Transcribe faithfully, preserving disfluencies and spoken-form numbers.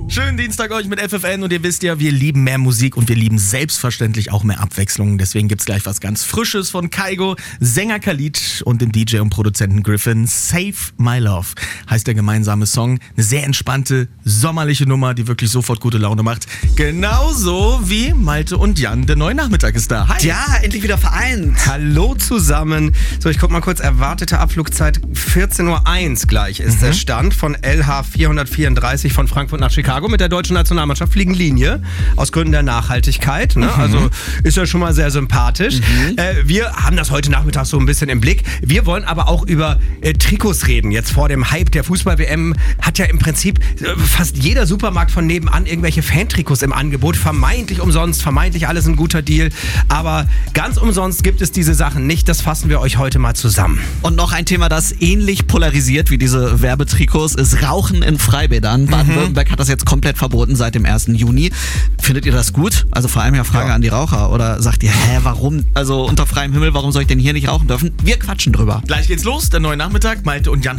Schönen Dienstag euch mit F F N und ihr wisst ja, wir lieben mehr Musik und wir lieben selbstverständlich auch mehr Abwechslung. Deswegen gibt's gleich was ganz Frisches von Kygo, Sänger Khalid und dem D J und Produzenten Griffin. Save My Love heißt der gemeinsame Song. Eine sehr entspannte, sommerliche Nummer, die wirklich sofort gute Laune macht. Genauso wie Malte und Jan. Der neue Nachmittag ist da. Hi. Ja, endlich wieder vereint. Hallo zusammen. So, ich guck mal kurz. Erwartete Abflugzeit vierzehn Uhr eins gleich ist mhm. der Stand von L H vierhundertvierunddreißig von Frankfurt nach Chicago. Mit der deutschen Nationalmannschaft fliegen Linie aus Gründen der Nachhaltigkeit. Ne? Mhm. Also ist ja schon mal sehr sympathisch. Mhm. Äh, wir haben das heute Nachmittag so ein bisschen im Blick. Wir wollen aber auch über äh, Trikots reden. Jetzt vor dem Hype der Fußball-W M hat ja im Prinzip äh, fast jeder Supermarkt von nebenan irgendwelche Fantrikots im Angebot. Vermeintlich umsonst, vermeintlich alles ein guter Deal. Aber ganz umsonst gibt es diese Sachen nicht. Das fassen wir euch heute mal zusammen. Und noch ein Thema, das ähnlich polarisiert wie diese Werbetrikots, ist Rauchen in Freibädern. Baden-Württemberg mhm. hat das jetzt komplett verboten seit dem ersten Juni. Findet ihr das gut? Also vor allem ja Frage ja. an die Raucher. Oder sagt ihr, hä, warum? Also unter freiem Himmel, warum soll ich denn hier nicht rauchen dürfen? Wir quatschen drüber. Gleich geht's los, der neue Nachmittag. Malte und Jan